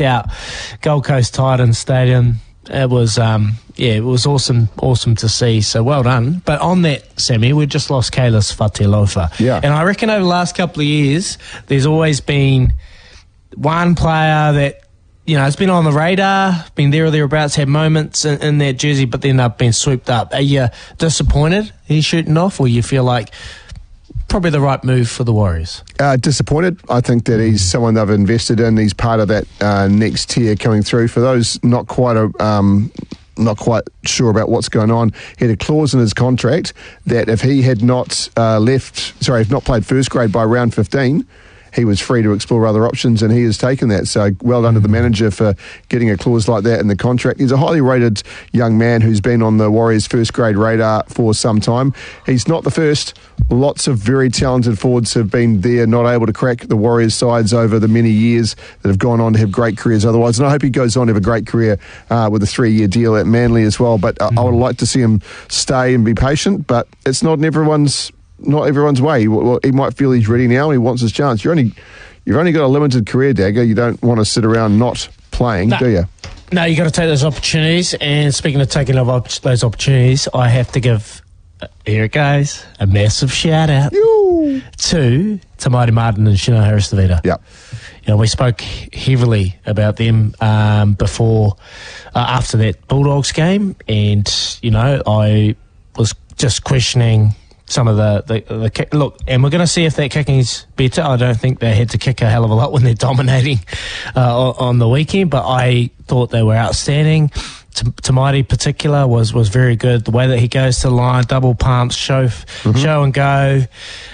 packed out Gold Coast Titans Stadium. It was, it was awesome to see. So well done. But on that, Sammy, we just lost Kalis Fatialofa. Yeah. And I reckon over the last couple of years, there's always been one player that, you know, it's been on the radar, been there or thereabouts, had moments in that jersey, but then they've been swooped up. Are you disappointed he's shooting off, or you feel like probably the right move for the Warriors? Disappointed. I think that he's someone they've invested in. He's part of that next tier coming through. For those not quite sure about what's going on, he had a clause in his contract that if he had not not played first grade by round 15, he was free to explore other options, and he has taken that. So well done to the manager for getting a clause like that in the contract. He's a highly rated young man who's been on the Warriors' first grade radar for some time. He's not the first. Lots of very talented forwards have been there, not able to crack the Warriors' sides over the many years that have gone on to have great careers otherwise. And I hope he goes on to have a great career with a 3-year deal at Manly as well. But I would like to see him stay and be patient, but it's not everyone's way. Well, he might feel he's ready now and he wants his chance. You've only got a limited career, Dagger. You don't want to sit around not playing, do you? No, you got to take those opportunities. And speaking of taking those opportunities, I have to give, here it goes, a massive shout out to Tamari Martin and Shino Harris-Tavita. Yeah. You know, we spoke heavily about them after that Bulldogs game, and you know, I was just questioning some of the kick. Look, and we're going to see if that kicking's better. I don't think they had to kick a hell of a lot when they're dominating on the weekend, but I thought they were outstanding. Tamati particular was very good. The way that he goes to the line, double pumps, show and go,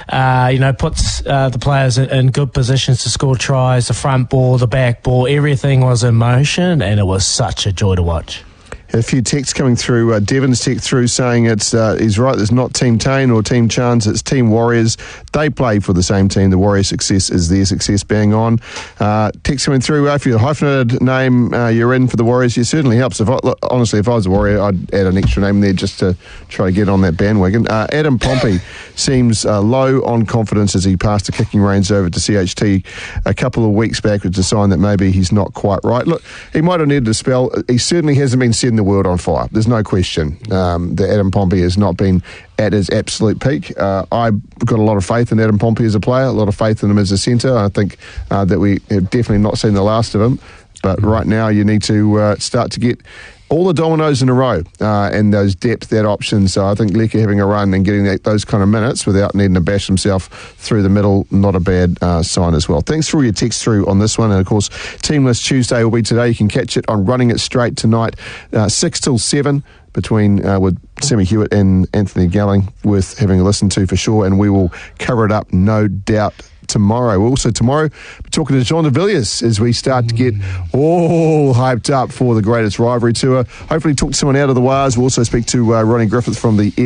puts the players in good positions to score tries, the front ball, the back ball, everything was in motion, and it was such a joy to watch. A few texts coming through. Devon's text through saying he's right, there's not Team Tane or Team Chance, it's Team Warriors. They play for the same team. The Warriors' success is their success, bang on. Text coming through, if you're a hyphenated name, you're in for the Warriors. It certainly helps. Honestly, if I was a Warrior, I'd add an extra name there just to try to get on that bandwagon. Adam Pompey seems low on confidence as he passed the kicking reins over to CHT a couple of weeks back, which is a sign that maybe he's not quite right. Look, he might have needed a spell. He certainly hasn't been setting the world on fire. There's no question that Adam Pompey has not been at his absolute peak. I've got a lot of faith in Adam Pompey as a player, a lot of faith in him as a centre. I think that we have definitely not seen the last of him, but right now you need to start to get all the dominoes in a row and those depth, that option. So I think Leka having a run and getting those kind of minutes without needing to bash himself through the middle, not a bad sign as well. Thanks for all your text through on this one. And of course, Team List Tuesday will be today. You can catch it on Running It Straight tonight, 6 till 7. Between with Sammy Hewitt and Anthony Galling, worth having a listen to for sure, and we will cover it up, no doubt, tomorrow. Also tomorrow, we're talking to John de Villiers as we start to get all hyped up for the Greatest Rivalry Tour. Hopefully talk to someone out of the wires. We'll also speak to Ronnie Griffith from the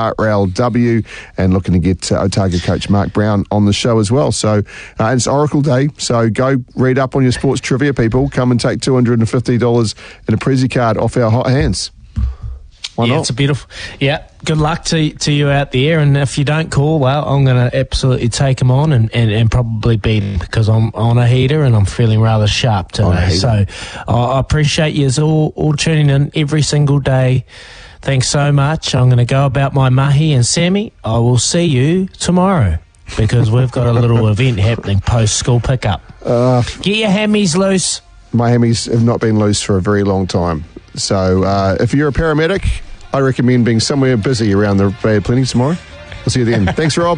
NRLW and looking to get Otago coach Mark Brown on the show as well. So it's Oracle Day, so go read up on your sports trivia, people. Come and take $250 and a Prezi card off our hot hands. Why not? It's a beautiful. Yeah, good luck to you out there. And if you don't call, well, I'm going to absolutely take them on and probably beat them because I'm on a heater and I'm feeling rather sharp today. So I appreciate you all tuning in every single day. Thanks so much. I'm going to go about my mahi, and Sammy, I will see you tomorrow because we've got a little event happening post-school pickup. Get your hammies loose. My hammies have not been loose for a very long time. So if you're a paramedic, I recommend being somewhere busy around the Bay of Plenty tomorrow. We'll see you then. Thanks, Rob.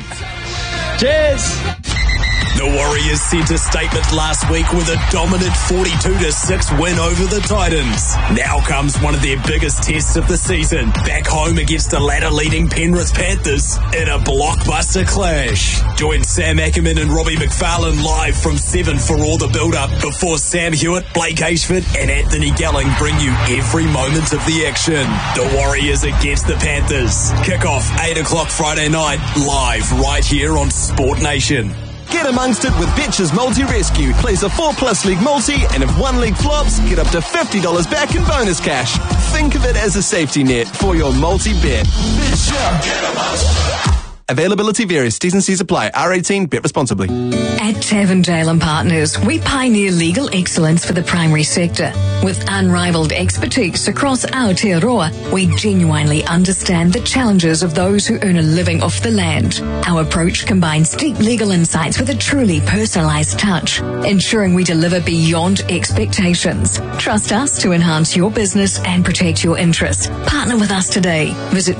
Cheers. The Warriors sent a statement last week with a dominant 42-6 win over the Titans. Now comes one of their biggest tests of the season, back home against the ladder-leading Penrith Panthers in a blockbuster clash. Join Sam Ackerman and Robbie McFarlane live from 7 for all the build-up before Sam Hewitt, Blake Ashford and Anthony Galling bring you every moment of the action. The Warriors against the Panthers. Kick-off 8 o'clock Friday night, live right here on Sport Nation. Get amongst it with Betches Multi-Rescue. Place a 4+ league multi, and if one league flops, get up to $50 back in bonus cash. Think of it as a safety net for your multi-bet. Availability varies. T's and C's apply. R18, bet responsibly. At Tavendale & Partners, we pioneer legal excellence for the primary sector. With unrivaled expertise across Aotearoa, we genuinely understand the challenges of those who earn a living off the land. Our approach combines deep legal insights with a truly personalised touch, ensuring we deliver beyond expectations. Trust us to enhance your business and protect your interests. Partner with us today. Visit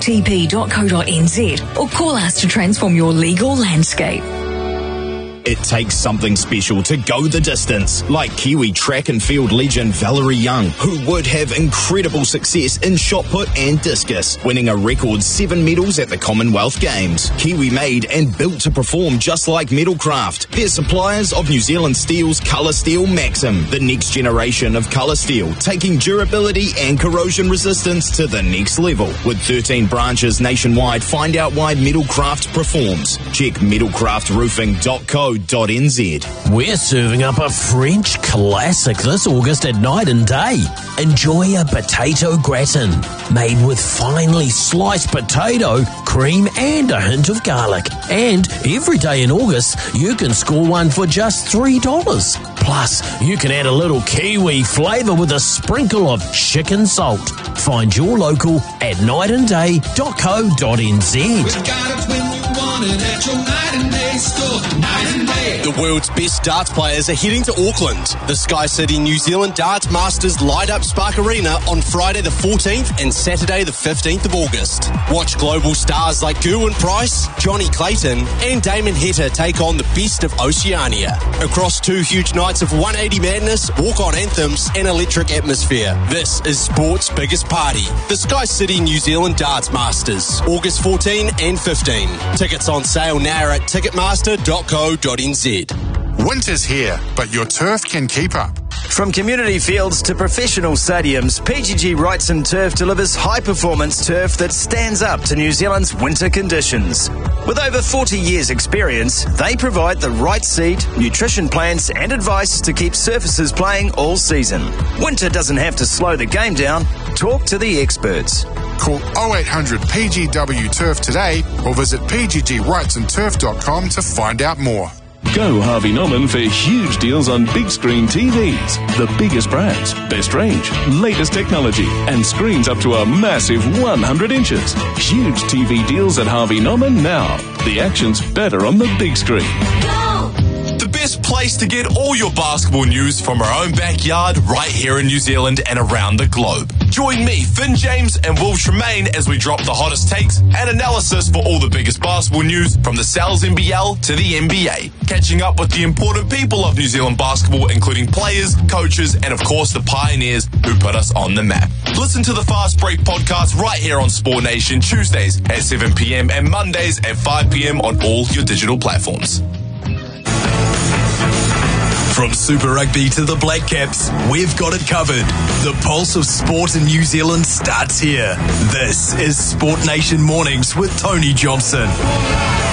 tp.co.nz or call us to transform your legal landscape. It takes something special to go the distance, like Kiwi track and field legend Valerie Young, who would have incredible success in shot put and discus, winning a record 7 medals at the Commonwealth Games. Kiwi made and built to perform just like Metalcraft. They're suppliers of New Zealand Steel's Colour Steel Maxim, the next generation of colour steel, taking durability and corrosion resistance to the next level. With 13 branches nationwide, find out why Metalcraft performs. Check metalcraftroofing.co.nz. We're serving up a French classic this August at Night and Day. Enjoy a potato gratin made with finely sliced potato, cream and a hint of garlic. And every day in August, you can score one for just $3. Plus, you can add a little Kiwi flavour with a sprinkle of chicken salt. Find your local at nightandday.co.nz. We've got it when you want it at your Night and Day store. Night and Day. The world's best darts players are heading to Auckland. The Sky City New Zealand Darts Masters light up Spark Arena on Friday the 14th and Saturday the 15th of August. Watch global stars like Gerwyn Price, Johnny Clayton and Damon Heta take on the best of Oceania. Across 2 huge nights of 180 madness, walk-on anthems and electric atmosphere. This is sport's biggest party. The Sky City New Zealand Darts Masters, August 14 and 15. Tickets on sale now at ticketmaster.co.nz. Winter's here, but your turf can keep up. From community fields to professional stadiums, PGG Wrightson Turf delivers high-performance turf that stands up to New Zealand's winter conditions. With over 40 years' experience, they provide the right seed, nutrition plans and advice to keep surfaces playing all season. Winter doesn't have to slow the game down. Talk to the experts. Call 0800 PGW Turf today or visit pggwrightsonturf.com to find out more. Go Harvey Norman for huge deals on big screen TVs. The biggest brands, best range, latest technology, and screens up to a massive 100 inches. Huge TV deals at Harvey Norman now. The action's better on the big screen. The best place to get all your basketball news from our own backyard right here in New Zealand and around the globe. Join me, Finn James and Will Tremaine as we drop the hottest takes and analysis for all the biggest basketball news from the Sal's NBL to the NBA. Catching up with the important people of New Zealand basketball, including players, coaches, and of course the pioneers who put us on the map. Listen to the Fast Break podcast right here on Sport Nation Tuesdays at 7 p.m. and Mondays at 5 p.m. on all your digital platforms. From Super Rugby to the Black Caps, we've got it covered. The pulse of sport in New Zealand starts here. This is Sport Nation Mornings with Tony Johnson.